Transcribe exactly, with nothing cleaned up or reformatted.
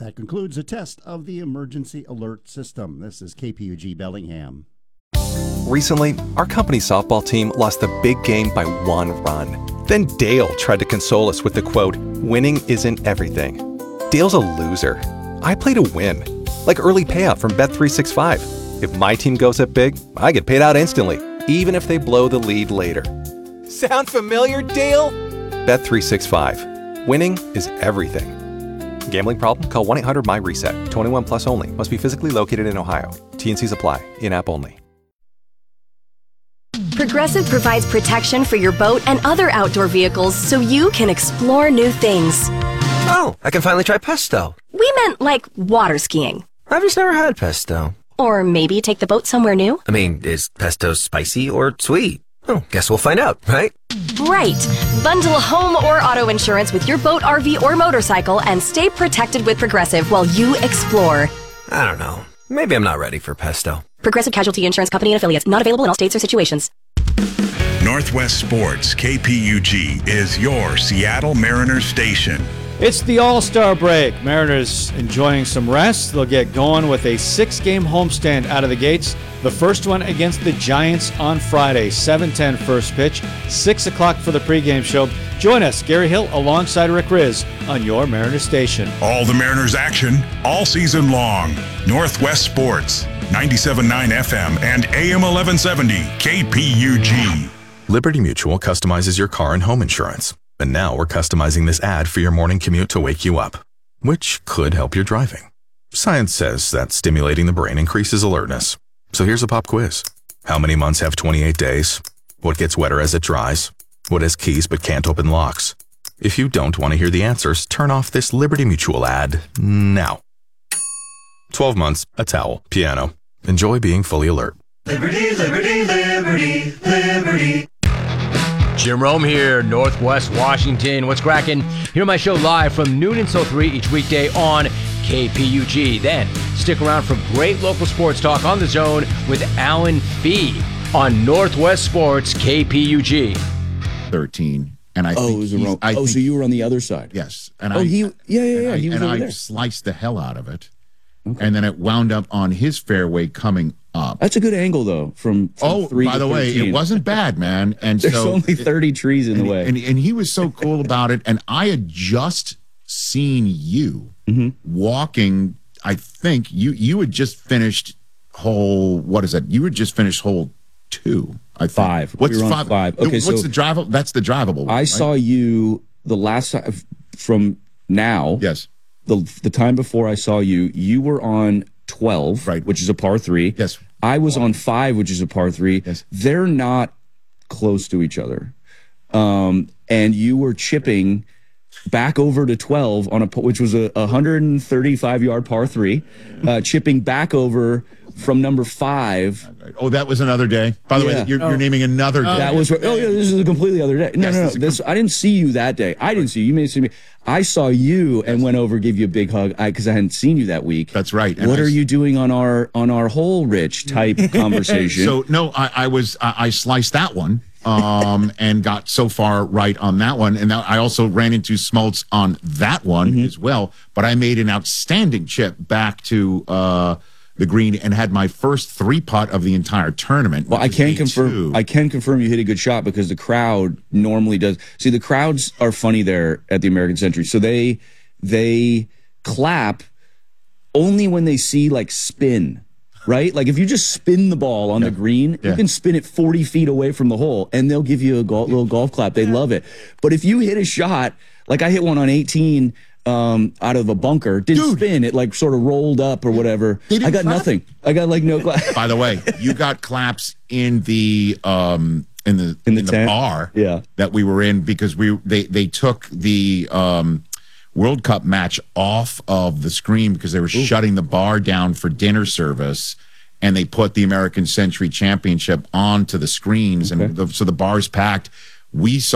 That concludes a test of the emergency alert system. This is K P U G Bellingham. Recently, our company's softball team lost the big game by one run. Then Dale tried to console us with the quote, "Winning isn't everything." Dale's a loser. I play to win. Like early payout from Bet three sixty-five. If my team goes up big, I get paid out instantly, even if they blow the lead later. Sound familiar, Dale? Bet three sixty-five. Winning is everything. Gambling problem? Call one eight hundred my reset. twenty-one plus only. Must be physically located in Ohio. T and Cs apply. In-app only. Progressive provides protection for your boat and other outdoor vehicles so you can explore new things. Oh, I can finally try pesto. We meant like water skiing. I've just never had pesto. Or maybe take the boat somewhere new. I mean, is pesto spicy or sweet? Oh, guess we'll find out, right? Right. Bundle home or auto insurance with your boat, R V, or motorcycle and stay protected with Progressive while you explore. I don't know. Maybe I'm not ready for pesto. Progressive Casualty Insurance Company and Affiliates. Not available in all states or situations. Northwest Sports K P U G is your Seattle Mariners station. It's the All-Star break. Mariners enjoying some rest. They'll get going with a six-game homestand out of the gates. The first one against the Giants on Friday, seven ten first pitch, six o'clock for the pregame show. Join us, Gary Hill, alongside Rick Riz, on your Mariners station. All the Mariners action, all season long. Northwest Sports, ninety-seven point nine F M and A M eleven seventy, K P U G. Liberty Mutual customizes your car and home insurance. And now we're customizing this ad for your morning commute to wake you up, which could help your driving. Science says that stimulating the brain increases alertness. So here's a pop quiz. How many months have twenty-eight days? What gets wetter as it dries? What has keys but can't open locks? If you don't want to hear the answers, turn off this Liberty Mutual ad now. twelve months, a towel, piano. Enjoy being fully alert. Liberty, liberty, liberty, liberty. Jim Rome here, Northwest Washington. What's cracking? Hear my show live from noon until three each weekday on K P U G. Then stick around for great local sports talk on the zone with Alan Fee on Northwest Sports K P U G. thirteen. And I oh, think it was wrong. I oh, think, so you were on the other side. Yes. And oh, I, he, yeah, yeah, yeah. I, he was and over I there. sliced the hell out of it. Okay. And then it wound up on his fairway coming up. That's a good angle, though. From, from oh, three by to the way, thirteen. It wasn't bad, man. And there's so, only thirty trees in and, the way, and, and he was so cool about it. And I had just seen you mm-hmm. walking. I think you you had just finished hole. What is it? You had just finished hole two. I think. Five. What's we five? Five. Okay, what's so the drivable? That's the drivable one. I right? saw you the last time from now. Yes. The the time before I saw you, you were on twelve, right, which is a par three. Yes. I was on five, which is a par three. Yes. They're not close to each other. Um, and you were chipping back over to twelve on a which was a one hundred thirty-five yard par three, uh, chipping back over from number five. Oh, that was another day. By the yeah. way, you're, oh. you're naming another day. That was oh yeah, this is a completely other day. No, yes, no, no. This, I didn't see you that day. I didn't see you. You may have seen me. I saw you yes. and went over, gave you a big hug because I, I hadn't seen you that week. That's right. And what I, are you doing on our on our hole, Rich type conversation? So no, I, I was I, I sliced that one. um and got so far right on that one, and that, I also ran into Smoltz on that one mm-hmm. as well, but I made an outstanding chip back to uh the green and had my first three putt of the entire tournament. Well, I can confirm I can confirm you hit a good shot because the crowd normally does. See, the crowds are funny there at the American Century. So they they clap only when they see like spin. Right? Like if you just spin the ball on yeah. the green, yeah. you can spin it forty feet away from the hole and they'll give you a go- little golf clap. They love it. But if you hit a shot, like I hit one on eighteen um, out of a bunker, didn't Dude. spin, it like sort of rolled up or whatever. I got clap? nothing. I got like no clap. By the way, you got claps in the um in the in the, in the bar yeah. that we were in because we they they took the um World Cup match off of the screen because they were Ooh. shutting the bar down for dinner service, and they put the American Century Championship onto the screens, okay. and the, so the bar's packed. We saw